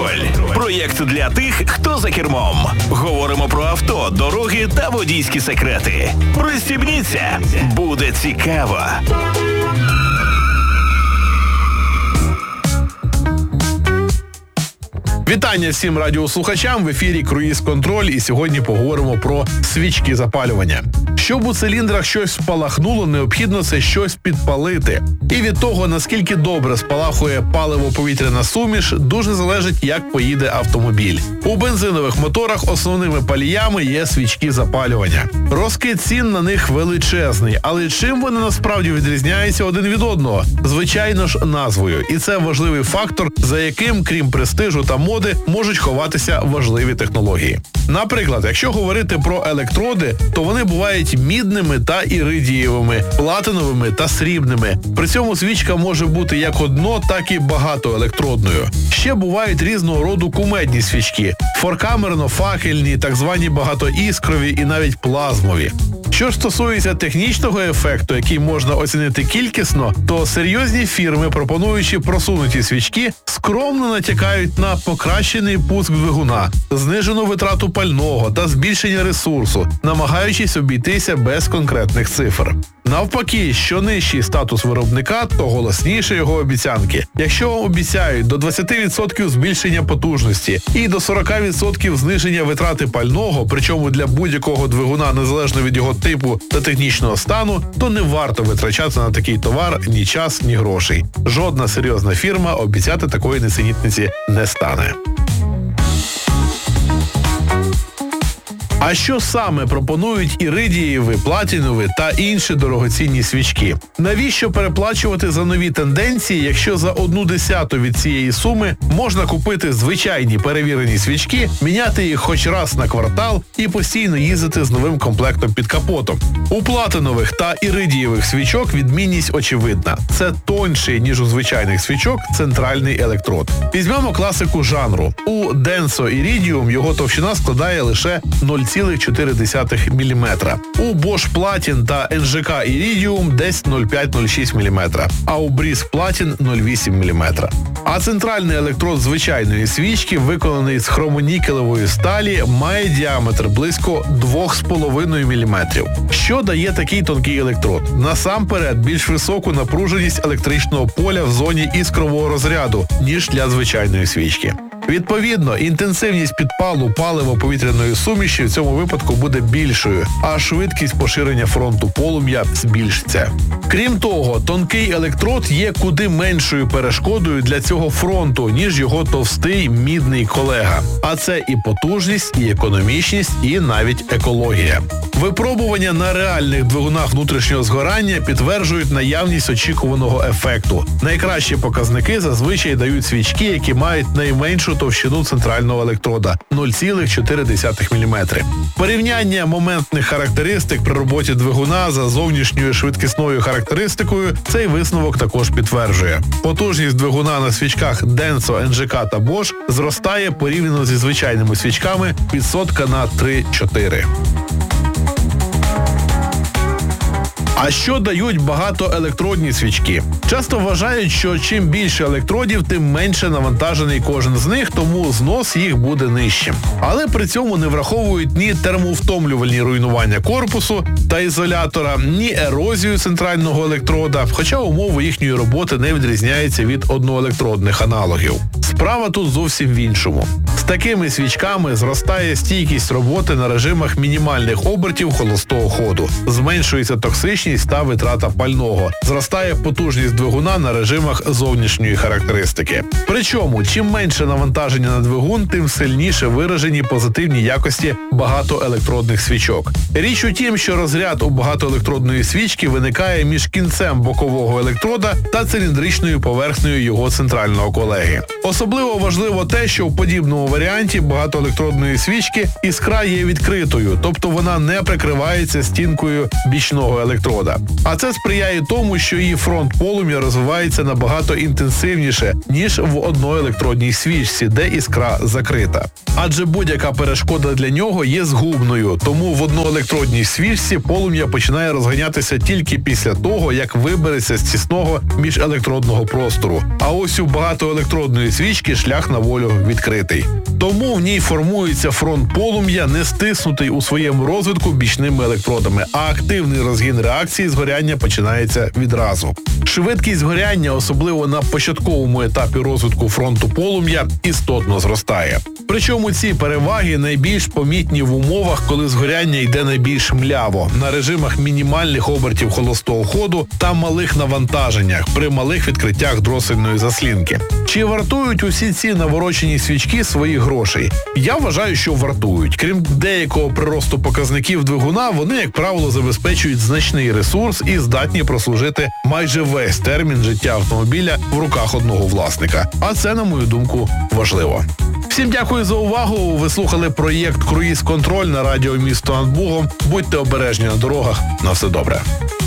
«Круїз-контроль». Проєкт для тих, хто за кермом. Говоримо про авто, дороги та водійські секрети. Пристібніться, буде цікаво. Вітання всім радіослухачам, в ефірі «Круїз-контроль», і сьогодні поговоримо про свічки запалювання. Щоб у циліндрах щось спалахнуло, необхідно це щось підпалити. І від того, наскільки добре спалахує паливо-повітряна суміш, дуже залежить, як поїде автомобіль. У бензинових моторах основними паліями є свічки запалювання. Розкид цін на них величезний, але чим вони насправді відрізняються один від одного? Звичайно ж, назвою. І це важливий фактор, за яким, крім престижу та моди, можуть ховатися важливі технології. Наприклад, якщо говорити про електроди, то вони бувають мідними та іридієвими, платиновими та срібними. При цьому свічка може бути як так і багатоелектродною. Ще бувають різного роду кумедні свічки – форкамерно-факельні, так звані багатоіскрові і навіть плазмові. Що ж стосується технічного ефекту, який можна оцінити кількісно, то серйозні фірми, пропонуючи просунуті свічки, скромно натякають на покращений пуск двигуна, знижену витрату пального та збільшення ресурсу, намагаючись обійтися без конкретних цифр. Навпаки, що нижчий статус виробника, то голосніше його обіцянки. Якщо вам обіцяють до 20% збільшення потужності і до 40% зниження витрати пального, причому для будь-якого двигуна незалежно від його типу та технічного стану, то не варто витрачати на такий товар ні час, ні грошей. Жодна серйозна фірма обіцяти такої несенітниці не стане. А що саме пропонують іридієві, платинові та інші дорогоцінні свічки? Навіщо переплачувати за нові тенденції, якщо за 1/10 від цієї суми можна купити звичайні перевірені свічки, міняти їх хоч раз на квартал і постійно їздити з новим комплектом під капотом? У платинових та іридієвих свічок відмінність очевидна. Це тонший, ніж у звичайних свічок, центральний електрод. Візьмемо класику жанру. У Denso Iridium його товщина складає лише 0,4 мм. У Bosch Platin та NGK Iridium десь 0,5-0,6 мм, а у Breeze Platin 0,8 мм. А центральний електрод звичайної свічки, виконаний з хромонікелевої сталі, має діаметр близько 2,5 мм. Що дає такий тонкий електрод? Насамперед, більш високу напруженість електричного поля в зоні іскрового розряду, ніж для звичайної свічки. Відповідно, інтенсивність підпалу паливо-повітряної суміші в цьому випадку буде більшою, а швидкість поширення фронту полум'я збільшиться. Крім того, тонкий електрод є куди меншою перешкодою для цього фронту, ніж його товстий мідний колега. А це і потужність, і економічність, і навіть екологія. Випробування на реальних двигунах внутрішнього згорання підтверджують наявність очікуваного ефекту. Найкращі показники зазвичай дають свічки, які мають найменшу товщину центрального електрода – 0,4 мм. Порівняння моментних характеристик при роботі двигуна за зовнішньою швидкісною характеристикою цей висновок також підтверджує. Потужність двигуна на свічках Denso, NGK та Bosch зростає порівняно зі звичайними свічками відсотка на 3-4. А що дають багатоелектродні свічки? Часто вважають, що чим більше електродів, тим менше навантажений кожен з них, тому знос їх буде нижчим. Але при цьому не враховують ні термовтомлювальні руйнування корпусу та ізолятора, ні ерозію центрального електрода, хоча умови їхньої роботи не відрізняються від одноелектродних аналогів. Справа тут зовсім в іншому. З такими свічками зростає стійкість роботи на режимах мінімальних обертів холостого ходу, зменшується токсичність та витрата пального, зростає потужність двигуна на режимах зовнішньої характеристики. Причому, чим менше навантаження на двигун, тим сильніше виражені позитивні якості багатоелектродних свічок. Річ у тім, що розряд у багатоелектродної свічки виникає між кінцем бокового електрода та циліндричною поверхнею його центрального колеги. Особливо важливо те, що в подібному варіанті багатоелектродної свічки іскра є відкритою, тобто вона не прикривається стінкою бічного електрода. А це сприяє тому, що її фронт полум'я розвивається набагато інтенсивніше, ніж в одноелектродній свічці, де іскра закрита. Адже будь-яка перешкода для нього є згубною, тому в одноелектродній свічці полум'я починає розганятися тільки після того, як вибереться з тісного міжелектродного простору. А ось у багатоелектродної свічки шлях на волю відкритий. Тому в ній формується фронт полум'я, не стиснутий у своєму розвитку бічними електродами, а активний розгін реакції згоряння починається відразу. Швидкість згоряння, особливо на початковому етапі розвитку фронту полум'я, істотно зростає. Причому ці переваги найбільш помітні в умовах, коли згоряння йде найбільш мляво, на режимах мінімальних обертів холостого ходу та малих навантаженнях при малих відкриттях дросельної заслінки. Чи вартують усі ці наворочені свічки своїх грошей? Я вважаю, що вартують. Крім деякого приросту показників двигуна, вони, як правило, забезпечують значний ресурс і здатні прослужити майже весь термін життя автомобіля в руках одного власника. А це, на мою думку, важливо. Всім дякую за увагу. Ви слухали проєкт «Круїз-контроль» на радіо «Місто над Бугом». Будьте обережні на дорогах. На все добре.